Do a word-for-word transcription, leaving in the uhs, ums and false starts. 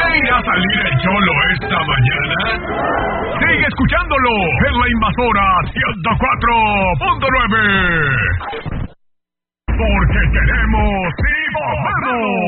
irá a salir el Cholo esta mañana? Sigue escuchándolo en La Invasora ciento cuatro punto nueve.